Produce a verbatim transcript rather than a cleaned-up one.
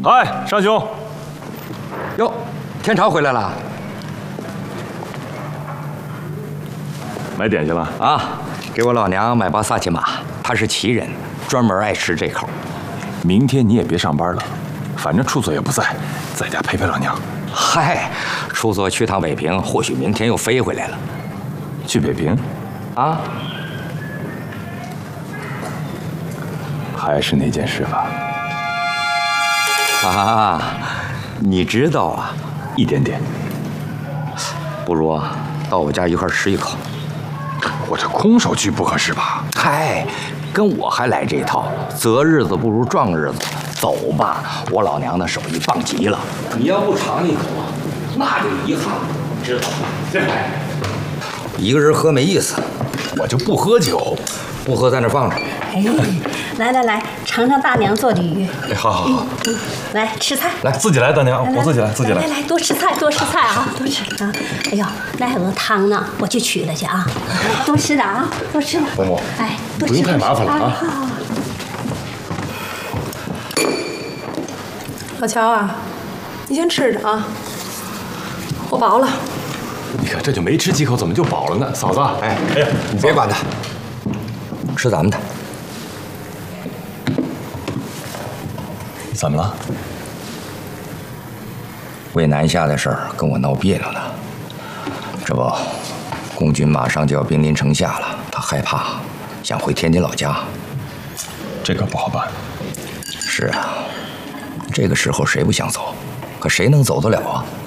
嗨，尚兄。 哟，天朝回来了。 买点心了啊？给我老娘买包萨琪玛，她是奇人，专门爱吃这口。 明天你也别上班了，反正处所也不在，在家陪陪老娘。 嗨，处所去趟北平，或许明天又飞回来了。 去北平？ 啊？ 还是那件事吧。 啊，你知道啊？ 一点点。 不如啊，到我家一块吃一口。 我这空手去不合适吧？ 嗨，跟我还来这套，择日子不如撞日子。走吧，我老娘的手艺棒极了。你要不尝一口啊，那就遗憾了，知道吗？来，一个人喝没意思， 我就不喝酒， 不喝在那放着。 哎，来来来，尝尝大娘做的鱼。 哎，好好好， 嗯嗯，来吃菜。 来，自己来，大娘，我自己来，自己来。 来来，多吃菜，多吃菜啊，多吃啊！哎呦，那还有汤呢，我去取了去啊。多吃点啊，多吃点。 嬷嬷， 哎，多吃。 不用太麻烦了啊。 好好好。 老乔啊，你先吃着啊，我饱了。 你看这就没吃几口，怎么就饱了呢？嫂子， 哎哎呀，你别管他，吃咱们的。 怎么了？ 为南下的事儿跟我闹别扭呢。这不，共军马上就要兵临城下了，他害怕，想回天津老家。 这可不好办。 是啊，这个时候谁不想走？可谁能走得了啊？